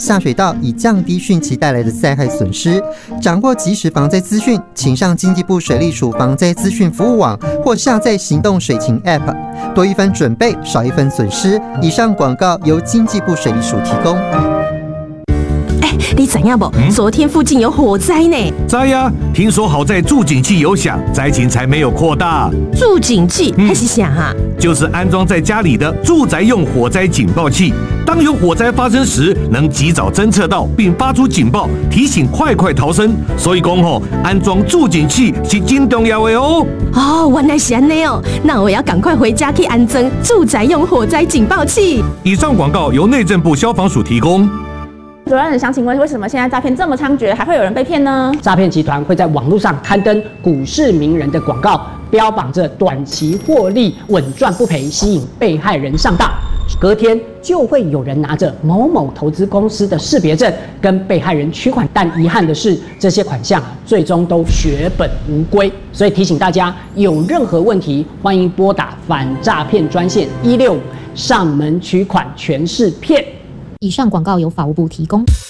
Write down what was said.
下水道，以降低汛期带来的灾害损失。掌握即时防灾资讯，请上经济部水利署防灾资讯服务网或下载行动水情 App， 多一分准备，少一分损失。以上广告由经济部水利署提供。 你知影不？昨天附近有火灾呢。 知呀，听说好在助警器有响，灾情才没有扩大。 助警器还是啥啊？ 就是安装在家里的住宅用火灾警报器，当有火灾发生时，能及早侦测到并发出警报，提醒快逃生。所以讲安装助警器是真重要的哦。 原来是安内哦，那我要赶快回家去安装住宅用火灾警报器。 以上广告由内政部消防署提供。 主任，想请问为什么现在诈骗这么猖獗，还会有人被骗呢？ 诈骗集团会在网络上刊登股市名人的广告，标榜着短期获利、稳赚不赔，吸引被害人上当。隔天就会有人拿着某某投资公司的识别证跟被害人取款，但遗憾的是，这些款项最终都血本无归。所以提醒大家，有任何问题，欢迎拨打反诈骗专线165，上门取款全是骗。 以上广告由法务部提供。